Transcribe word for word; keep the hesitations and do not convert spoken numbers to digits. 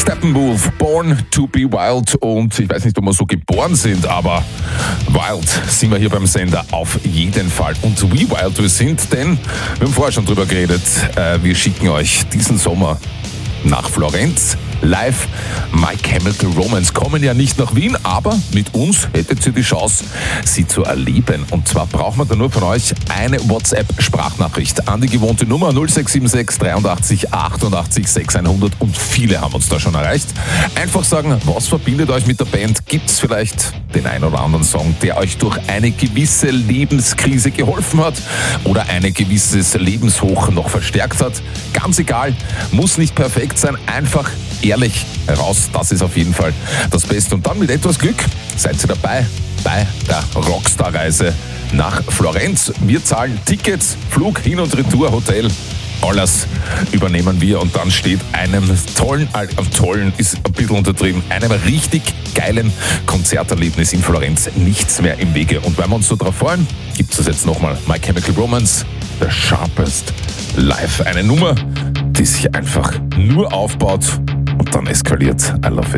Steppenwolf, Born to be Wild. Und ich weiß nicht, ob wir so geboren sind, aber wild sind wir hier beim Sender auf jeden Fall. Und wie wild wir sind, denn wir haben vorher schon drüber geredet, äh, wir schicken euch diesen Sommer nach Florenz. Live My Chemical Romance kommen ja nicht nach Wien, aber mit uns hättet ihr die Chance, sie zu erleben. Und zwar brauchen wir da nur von euch eine WhatsApp-Sprachnachricht an die gewohnte Nummer null sechs sieben sechs dreiundachtzig achtundachtzig sechshundert und viele haben uns da schon erreicht. Einfach sagen, was verbindet euch mit der Band? Gibt es vielleicht den ein oder anderen Song, der euch durch eine gewisse Lebenskrise geholfen hat oder ein gewisses Lebenshoch noch verstärkt hat? Ganz egal, muss nicht perfekt sein, einfach ehrlich heraus, das ist auf jeden Fall das Beste. Und dann mit etwas Glück seid ihr dabei bei der Rockstar-Reise nach Florenz. Wir zahlen Tickets, Flug, Hin- und Retour, Hotel, alles übernehmen wir und dann steht einem tollen, äh, tollen ist ein bisschen untertrieben, einem richtig geilen Konzerterlebnis in Florenz nichts mehr im Wege. Und weil wir uns so drauf freuen, gibt es jetzt nochmal My Chemical Romance, The Sharpest Live. Eine Nummer, die sich einfach nur aufbaut und dann eskaliert. I love it.